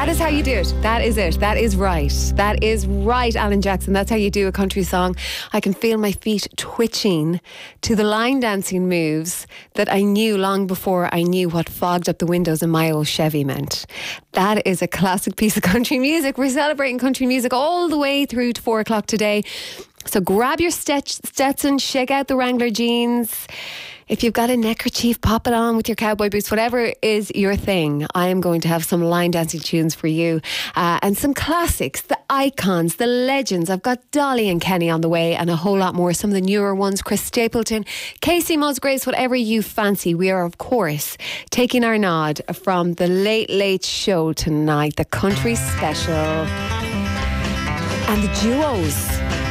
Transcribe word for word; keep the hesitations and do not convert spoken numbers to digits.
That is how you do it. That is it. That is right. That is right, Alan Jackson. That's how you do a country song. I can feel my feet twitching to the line dancing moves that I knew long before I knew what fogged up the windows in my old Chevy meant. That is a classic piece of country music. We're celebrating country music all the way through to four o'clock today. So grab your Stetson, shake out the Wrangler jeans. If you've got a neckerchief, pop it on with your cowboy boots, whatever is your thing. I am going to have some line dancing tunes for you uh, and some classics, the icons, the legends. I've got Dolly and Kenny on the way and a whole lot more. Some of the newer ones, Chris Stapleton, Casey Musgraves, whatever you fancy. We are, of course, taking our nod from the Late Late Show tonight, the country special. And the duos.